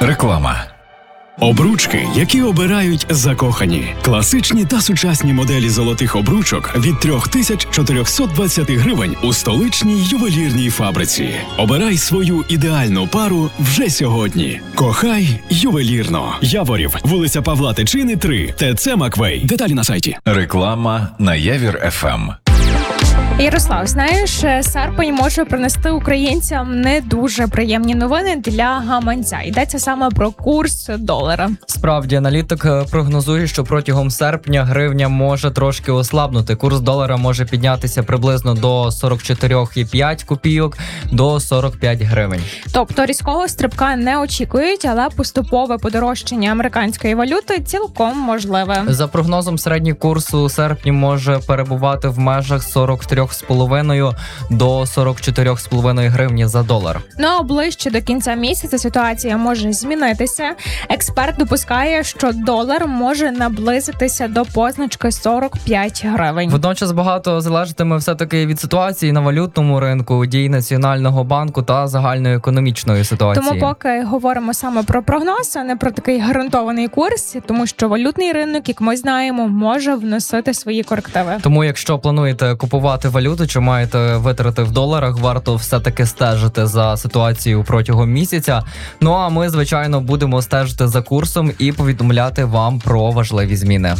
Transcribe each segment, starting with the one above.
Реклама. Обручки, які обирають закохані. Класичні та сучасні моделі золотих обручок від 3420 гривень у столичній ювелірній фабриці. Обирай свою ідеальну пару вже сьогодні. Кохай ювелірно. Яворів, вулиця Павла Тичини, 3, ТЦ Маквей. Деталі на сайті. Реклама на Явір ФМ. Ярослав, знаєш, серпень може принести українцям не дуже приємні новини для гаманця. Йдеться саме про курс долара. Справді, аналітик прогнозує, що протягом серпня гривня може трошки ослабнути. Курс долара може піднятися приблизно до 44,5 копійок до 45 гривень. Тобто різкого стрибка не очікують, але поступове подорожчання американської валюти цілком можливе. За прогнозом, середній курс у серпні може перебувати в межах 43,5 до 44,5 гривні за долар. Ну а ближче до кінця місяця ситуація може змінитися. Експерт допускає, що долар може наблизитися до позначки 45 гривень. Водночас багато залежатиме все-таки від ситуації на валютному ринку, дій Національного банку та загальної економічної ситуації. Тому поки говоримо саме про прогноз, а не про такий гарантований курс, тому що валютний ринок, як ми знаємо, може вносити свої корективи. Тому якщо плануєте купувати валюту чи маєте витрати в доларах, варто все-таки стежити за ситуацією протягом місяця. Ну а ми, звичайно, будемо стежити за курсом і повідомляти вам про важливі зміни.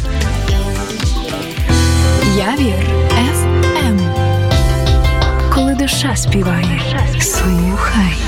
Явір ФМ. Коли душа співає, слухай.